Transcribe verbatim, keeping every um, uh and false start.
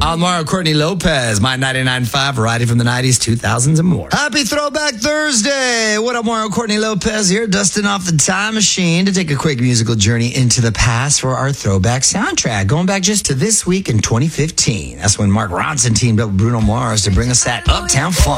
I'm Mario Courtney Lopez, my ninety-nine point five variety from the nineties, two thousands, and more. Happy Throwback Thursday! What up, Mario Courtney Lopez here, dusting off the time machine to take a quick musical journey into the past for our throwback soundtrack. Going back just to this week in twenty fifteen. That's when Mark Ronson teamed up with Bruno Mars to bring us that Uptown Funk.